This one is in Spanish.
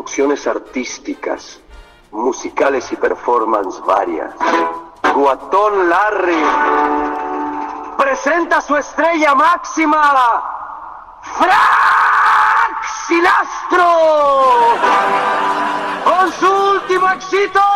producciones artísticas, musicales y performance varias. Guatón Larry presenta su estrella máxima, Frank Sinastro, con su último éxito,